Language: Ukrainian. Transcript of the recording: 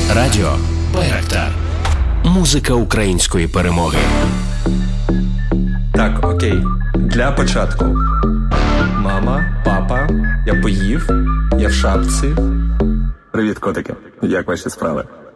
Радіо Байрактар. Музика української перемоги. Так, окей. Для початку. Мама, папа, я поїв, я в шапці. Привіт, котики. Як ваші справи?